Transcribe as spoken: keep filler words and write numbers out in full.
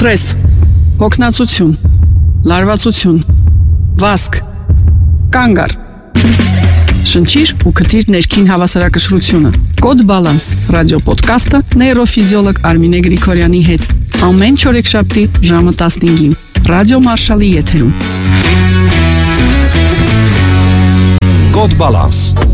սթրես, հոգնածություն, լարվածություն, վազք, կանգ առ։ Շնչիր ու քթիր ներքին հավասարակշռությունը։ Կոդ Բալանս ռադիոպոդքասթը նեյրոֆիզիոլոգ Արմինե Գրիգորյանի հետ ամեն չորեքշաբթի ժամը տասնհինգին Ռադիո Մարշալի եթերում։ Կոդ Բալանս